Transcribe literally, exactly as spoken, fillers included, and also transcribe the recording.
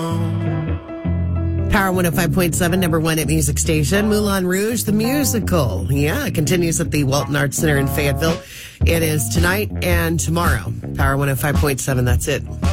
Power one oh five point seven, number one at Music Station. Moulin Rouge, the musical. Yeah, it continues at the Walton Arts Center in Fayetteville. It is tonight and tomorrow. Power one oh five point seven, that's it.